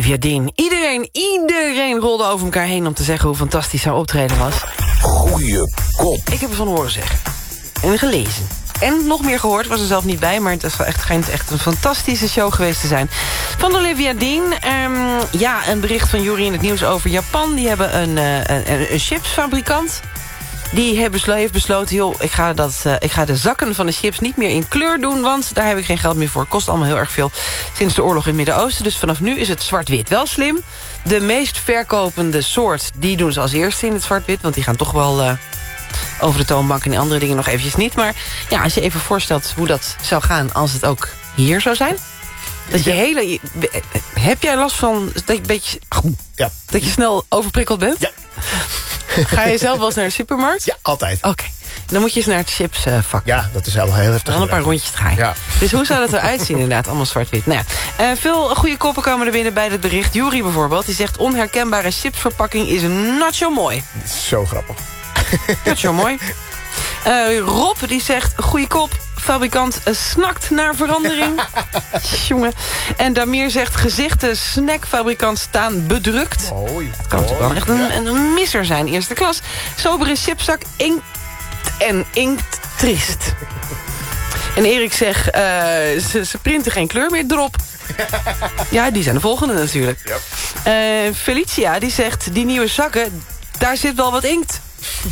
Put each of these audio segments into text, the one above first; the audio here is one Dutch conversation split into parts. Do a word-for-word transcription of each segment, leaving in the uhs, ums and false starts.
Olivia Dean. Iedereen, iedereen rolde over elkaar heen om te zeggen hoe fantastisch haar optreden was. Goeie kop. Ik heb ervan horen zeggen. En gelezen. En nog meer gehoord, was er zelf niet bij... maar het is wel echt, schijnt echt een fantastische show geweest te zijn. Van Olivia Dean. Um, ja, een bericht van Juri in het nieuws over Japan. Die hebben een, uh, een, een chipsfabrikant. Die heeft besloten, heeft besloten joh, ik ga, dat, uh, ik ga de zakken van de chips niet meer in kleur doen... want daar heb ik geen geld meer voor. Kost allemaal heel erg veel sinds de oorlog in het Midden-Oosten. Dus vanaf nu is het zwart-wit wel slim. De meest verkopende soort, die doen ze als eerste in het zwart-wit... want die gaan toch wel... Uh, over de toonbank en die andere dingen nog eventjes niet. Maar ja, als je even voorstelt hoe dat zou gaan... als het ook hier zou zijn. Dat je hele... Heb jij last van dat je, een beetje, ja. dat je snel overprikkeld bent? Ja. Ga je zelf wel eens naar de supermarkt? Ja, altijd. Oké. Okay. Dan moet je eens naar het chipsvak. Ja, dat is wel heel heftig. Dan een paar rondjes draaien. Ja. Dus hoe zou dat eruit zien inderdaad? Allemaal zwart-wit. Nou ja, uh, veel goede koppen komen er binnen bij het bericht. Juri bijvoorbeeld, die zegt... onherkenbare chipsverpakking is not zo mooi. Zo grappig. Dat is zo mooi. Uh, Rob die zegt, goeie kop, fabrikant uh, snakt naar verandering. Jongen. En Damir zegt, gezichten snackfabrikant staan bedrukt. Mooi. Dat kan natuurlijk wel echt een, een misser zijn, eerste klas. Sobere chipzak, inkt en inkt triest. En Erik zegt, uh, ze, ze printen geen kleur meer erop. Ja, die zijn de volgende natuurlijk. Yep. Uh, Felicia die zegt, die nieuwe zakken, daar zit wel wat inkt.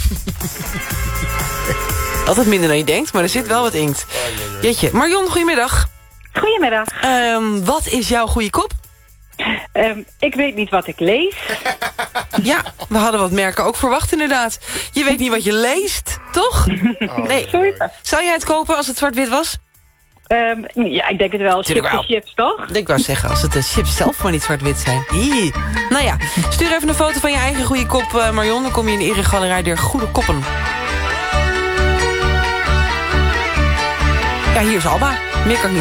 Altijd minder dan je denkt, maar er zit wel wat inkt. Jeetje. Marion, goedemiddag. Goedemiddag. Um, wat is jouw goede kop? Um, ik weet niet wat ik lees. Ja, we hadden wat merken ook verwacht inderdaad. Je weet niet wat je leest, toch? Oh, nee. Zou jij het kopen als het zwart-wit was? Um, ja, ik denk het wel. Chips en chips, toch? Ik wou zeggen, als het de chips zelf maar niet zwart-wit zijn. Ie. Nou ja, stuur even een foto van je eigen goede kop, uh, Marion. Dan kom je in de eregalerij der goede koppen. Ja, hier is Alba. Meer kan ik niet.